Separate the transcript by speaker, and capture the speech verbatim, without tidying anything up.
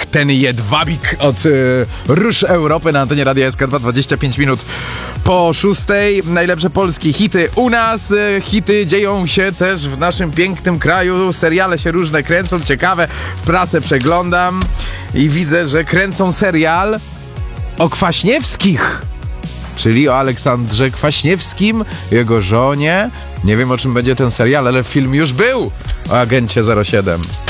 Speaker 1: ten jedwabik od y, Róż Europy na antenie Radia S K dwa, dwadzieścia pięć minut po szóstej. Najlepsze polskie hity u nas. Y, hity dzieją się też w naszym pięknym kraju. Seriale się różne kręcą, ciekawe. Prasę przeglądam i widzę, że kręcą serial o Kwaśniewskich. Czyli o Aleksandrze Kwaśniewskim, jego żonie. Nie wiem, o czym będzie ten serial, ale film już był o agencie zero siedem.